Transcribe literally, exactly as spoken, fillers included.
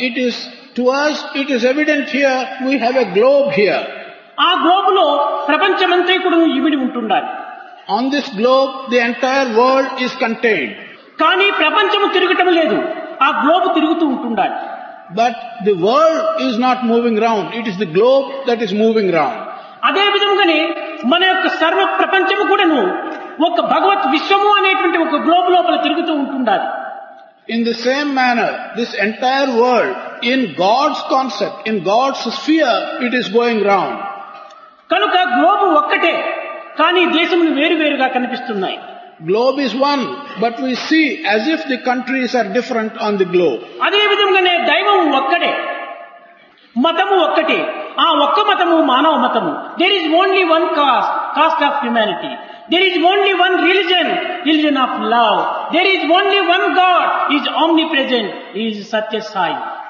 it is, to us, it is evident here, we have a globe here. ఆ గ్లోబులో ప్రపంచమంతా కూడా ఇమిడి ఉంటుండాలి. On this globe, the entire world is contained. కానీ ప్రపంచము తిరగటం లేదు, ఆ గ్లోబు తిరుగుతూ ఉంటుండాలి. But the world is not moving round. It is the globe that is moving round. అదే విధంగానే మన యొక్క సర్వ ప్రపంచము కూడాను ఒక భగవత్ విశ్వము అనేటువంటి ఒక గ్లోబ్ లోపల తిరుగుతూ ఉంటుండాలి. In the same manner, this entire world, in God's concept, in God's sphere, it is going round. కనుక గ్లోబు ఒక్కటే, కానీ దేశములు వేరువేరుగా కనిపిస్తున్నాయి. Globe is one, but we see as if the countries are different on the globe. అదే విధంగానే దైవం ఒక్కటే, మతము ఒక్కటే. ఆ ఒక్క మతము మానవ మతము. There is only one caste, caste of humanity. There is only one religion, religion of love. There is only one God, He is omnipresent, He is Satya Sai.